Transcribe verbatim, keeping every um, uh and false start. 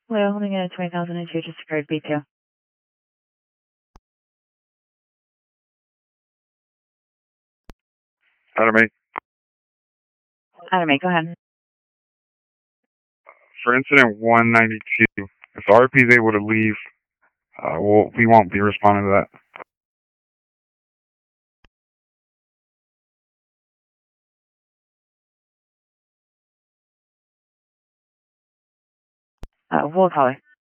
Hello, holding at twenty thousand two, just occurred B two. Adam eight. Adam eight, go ahead. For incident one ninety-two, if the R P is able to leave, uh, we'll, we won't be responding to that. Uh, we'll call her.